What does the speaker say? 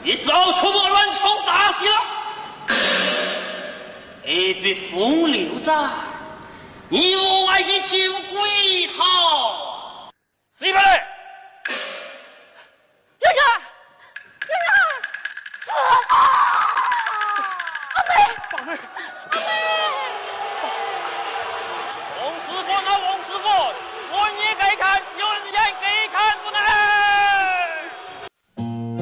你早出没乱闯大戏了，会被风流斩。你我外星请鬼逃！ 司仪派来。